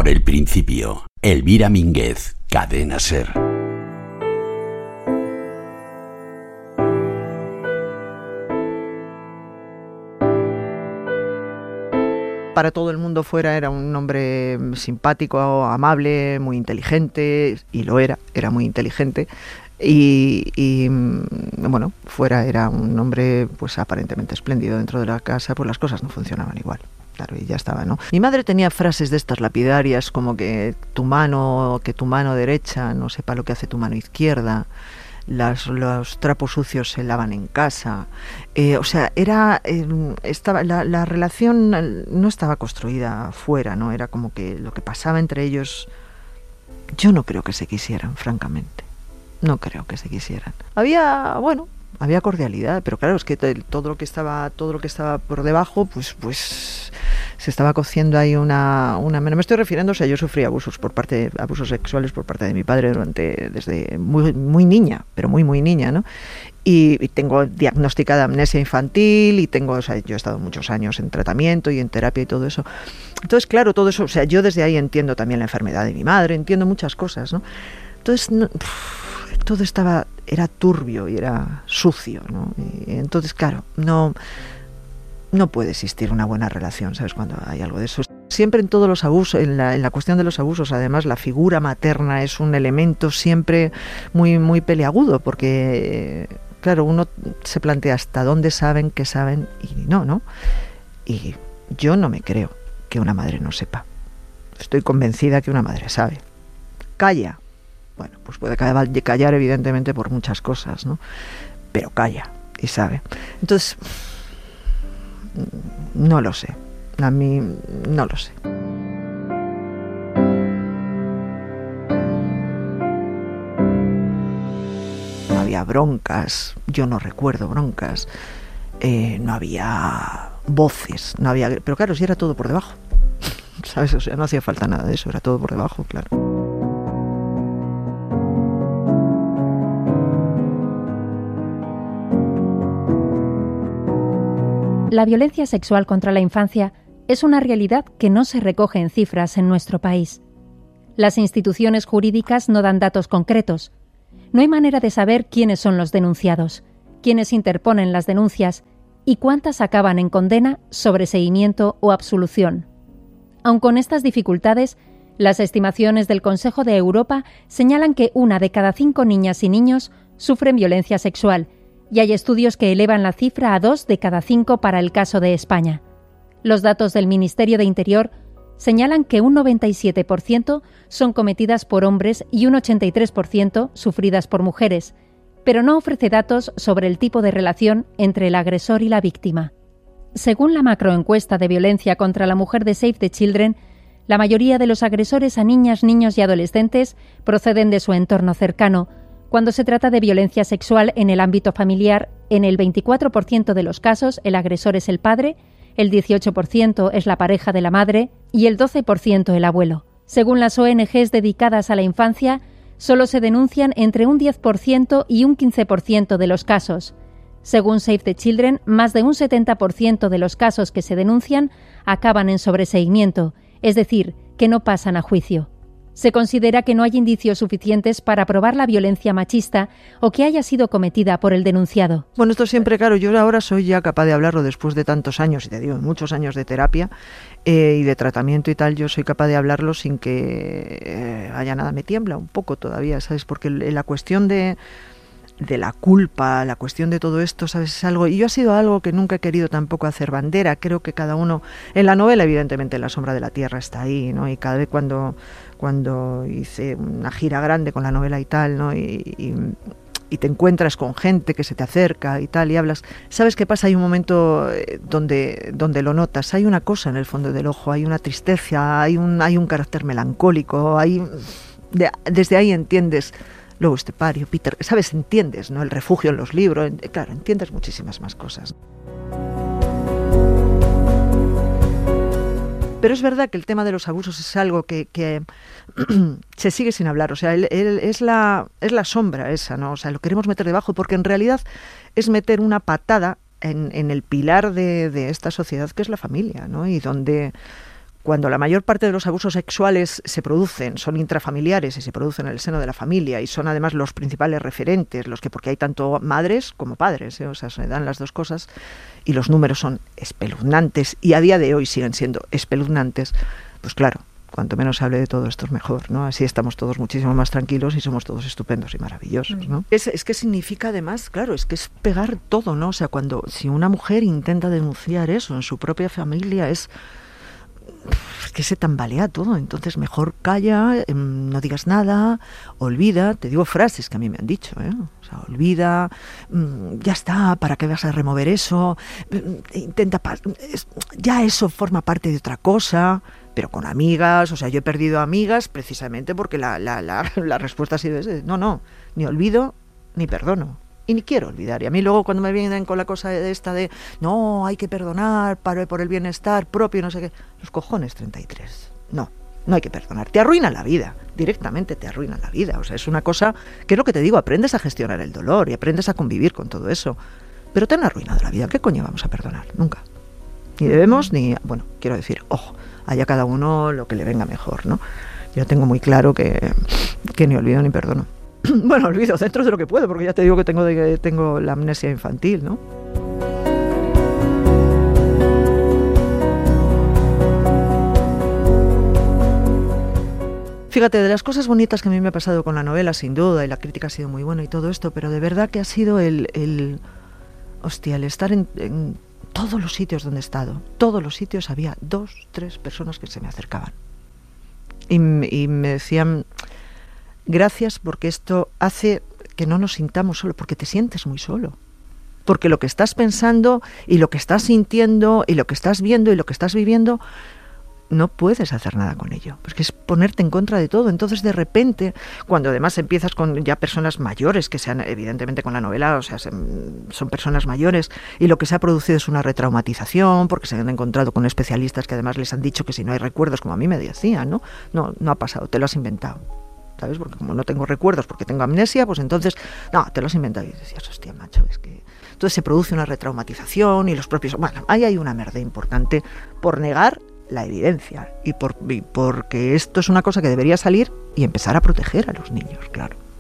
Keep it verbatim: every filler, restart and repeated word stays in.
Por el principio, Elvira Mínguez, Cadena SER. Para todo el mundo fuera era un hombre simpático, amable, muy inteligente, y lo era, era muy inteligente. Y, y bueno, fuera era un hombre pues aparentemente espléndido. Dentro de la casa pues las cosas no funcionaban igual. Claro, y ya estaba, ¿no? Mi madre tenía frases de estas lapidarias como que tu mano, que tu mano derecha no sepa lo que hace tu mano izquierda. Las, los trapos sucios se lavan en casa. Eh, o sea, era eh, estaba la, la relación no estaba construida fuera, ¿no? Era como que lo que pasaba entre ellos. Yo no creo que se quisieran, francamente. No creo que se quisieran. Había, bueno, había cordialidad, pero claro, es que todo lo que estaba, todo lo que estaba por debajo, pues, pues se estaba cociendo ahí una, una. Me estoy refiriendo, o sea, yo sufrí abusos por parte, abusos sexuales por parte de mi padre durante, desde muy, muy niña, pero muy, muy niña, ¿no? Y, y tengo diagnosticada amnesia infantil y tengo, o sea, yo he estado muchos años en tratamiento y en terapia y todo eso. Entonces, claro, todo eso, o sea, yo desde ahí entiendo también la enfermedad de mi madre, entiendo muchas cosas, ¿no? Entonces, no, pff, todo estaba, era turbio y era sucio, ¿no? Y entonces, claro, no, no puede existir una buena relación, ¿sabes? Cuando hay algo de eso. Siempre en todos los abusos, en la, en la cuestión de los abusos, además, la figura materna es un elemento siempre muy, muy peliagudo, porque, claro, uno se plantea hasta dónde saben, qué saben, y no, ¿no? Y yo no me creo que una madre no sepa. Estoy convencida que una madre sabe. Calla. Bueno, pues puede callar evidentemente por muchas cosas, ¿no? Pero calla y sabe. Entonces, no lo sé. A mí no lo sé. No había broncas, yo no recuerdo broncas. Eh, no había voces, no había... Pero claro, si era todo por debajo, ¿sabes? O sea, no hacía falta nada de eso, era todo por debajo, claro. La violencia sexual contra la infancia es una realidad que no se recoge en cifras en nuestro país. Las instituciones jurídicas no dan datos concretos. No hay manera de saber quiénes son los denunciados, quiénes interponen las denuncias y cuántas acaban en condena, sobreseimiento o absolución. Aun con estas dificultades, las estimaciones del Consejo de Europa señalan que una de cada cinco niñas y niños sufren violencia sexual, y hay estudios que elevan la cifra a dos de cada cinco para el caso de España. Los datos del Ministerio de Interior señalan que un noventa y siete por ciento son cometidas por hombres y un ochenta y tres por ciento sufridas por mujeres, pero no ofrece datos sobre el tipo de relación entre el agresor y la víctima. Según la macroencuesta de violencia contra la mujer de Save the Children, la mayoría de los agresores a niñas, niños y adolescentes proceden de su entorno cercano. Cuando se trata de violencia sexual en el ámbito familiar, en el veinticuatro por ciento de los casos el agresor es el padre, el dieciocho por ciento es la pareja de la madre y el doce por ciento el abuelo. Según las O N Ges dedicadas a la infancia, solo se denuncian entre un diez por ciento y un quince por ciento de los casos. Según Save the Children, más de un setenta por ciento de los casos que se denuncian acaban en sobreseimiento, es decir, que no pasan a juicio. Se considera que no hay indicios suficientes para probar la violencia machista o que haya sido cometida por el denunciado. Bueno, esto siempre, claro, yo ahora soy ya capaz de hablarlo después de tantos años, y te digo, muchos años de terapia eh, y de tratamiento y tal, yo soy capaz de hablarlo sin que eh, haya nada. Me tiembla un poco todavía, ¿sabes? Porque la cuestión de... de la culpa, la cuestión de todo esto, ¿sabes? Es algo, y yo ha sido algo que nunca he querido tampoco hacer bandera. Creo que cada uno, en la novela evidentemente La sombra de la tierra está ahí, ¿no? Y cada vez cuando, cuando hice una gira grande con la novela y tal, ¿no? Y, y, y te encuentras con gente que se te acerca y tal, y hablas, ¿sabes qué pasa? Hay un momento donde, donde lo notas, hay una cosa en el fondo del ojo, hay una tristeza, hay un, hay un carácter melancólico, hay, de, desde ahí entiendes. Luego Estepario, Peter, ¿sabes? Entiendes, ¿no? El refugio en los libros, claro, entiendes muchísimas más cosas. Pero es verdad que el tema de los abusos es algo que, que se sigue sin hablar, o sea, él, él, es, la, es la sombra esa, ¿no? O sea, lo queremos meter debajo porque en realidad es meter una patada en, en el pilar de, de esta sociedad que es la familia, ¿no? Y donde... cuando la mayor parte de los abusos sexuales se producen, son intrafamiliares y se producen en el seno de la familia y son además los principales referentes, los que porque hay tanto madres como padres, ¿eh? O sea, se dan las dos cosas y los números son espeluznantes y a día de hoy siguen siendo espeluznantes, pues claro, cuanto menos se hable de todo esto es mejor, ¿no? Así estamos todos muchísimo más tranquilos y somos todos estupendos y maravillosos, ¿no? Es, es que significa además, claro, es que es pegar todo, ¿no? O sea, cuando si una mujer intenta denunciar eso en su propia familia es... es que se tambalea todo, entonces mejor calla, eh, no digas nada, olvida, te digo frases que a mí me han dicho, ¿eh? O sea, olvida, mmm, ya está, ¿para qué vas a remover eso? Intenta, pa- es, ya eso forma parte de otra cosa, pero con amigas, o sea, yo he perdido amigas precisamente porque la, la, la, la respuesta ha sido esa, no, no, ni olvido ni perdono. Y ni quiero olvidar. Y a mí luego cuando me vienen con la cosa de esta de no, hay que perdonar para, por el bienestar propio, no sé qué. Los cojones treinta y tres. No, no hay que perdonar. Te arruina la vida. Directamente te arruina la vida. O sea, es una cosa que es lo que te digo, aprendes a gestionar el dolor y aprendes a convivir con todo eso. Pero te han arruinado la vida. ¿Qué coño vamos a perdonar? Nunca. Ni debemos ni... Bueno, quiero decir, ojo, haya cada uno lo que le venga mejor, ¿no? Yo tengo muy claro que, que ni olvido ni perdono. Bueno, olvido dentro de lo que puedo, porque ya te digo que tengo, de, tengo la amnesia infantil, ¿no? Fíjate, de las cosas bonitas que a mí me ha pasado con la novela, sin duda, y la crítica ha sido muy buena y todo esto, pero de verdad que ha sido el... el hostia, el estar en, en todos los sitios donde he estado. Todos los sitios había dos, tres personas que se me acercaban. Y, y me decían... Gracias porque esto hace que no nos sintamos solos, porque te sientes muy solo. Porque lo que estás pensando y lo que estás sintiendo y lo que estás viendo y lo que estás viviendo, no puedes hacer nada con ello. Porque es ponerte en contra de todo. Entonces, de repente, cuando además empiezas con ya personas mayores, que sean evidentemente con la novela, o sea, son personas mayores, y lo que se ha producido es una retraumatización, porque se han encontrado con especialistas que además les han dicho que si no hay recuerdos, como a mí me decían, ¿no? No, no ha pasado, te lo has inventado. ¿Sabes? Porque como no tengo recuerdos, porque tengo amnesia, pues entonces, no, te lo has inventado. Y decías, hostia, macho, es que... Entonces se produce una retraumatización y los propios... Bueno, ahí hay una merda importante por negar la evidencia y, por, y porque esto es una cosa que debería salir y empezar a proteger a los niños, claro.